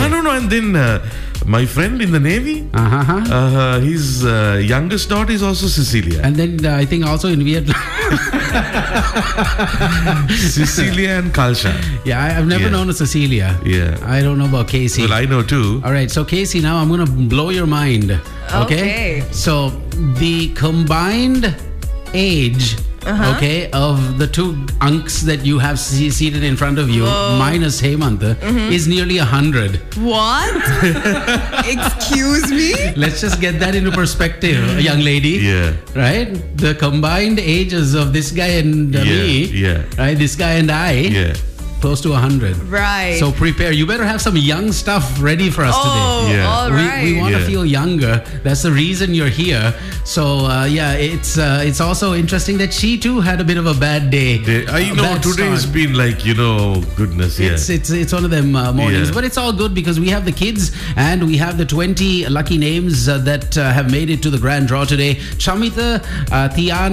No. And then my friend in the Navy, his youngest daughter is also Cecilia. And then I think also in Vietnam. Cecilia and Kalsha. Yeah, I've never known a Cecilia. Yeah. I don't know about Casey. Well, I know too. All right, so Casey, now I'm going to blow your mind. Okay? So the combined age, of the two unks that you have seated in front of you, minus Hemant, is nearly 100. What? Excuse me? Let's just get that into perspective, young lady. Yeah. Right? The combined ages of this guy and me. Yeah. Right? This guy and I. Yeah. Close to 100. Right. So prepare. You better have some young stuff ready for us today. Yeah. All right. We want to feel younger. That's the reason you're here. So it's also interesting that she too had a bit of a bad day. Today's been like, goodness, It's one of them mornings, but it's all good because we have the kids and we have the 20 lucky names that have made it to the grand draw today. Chamita, Tian,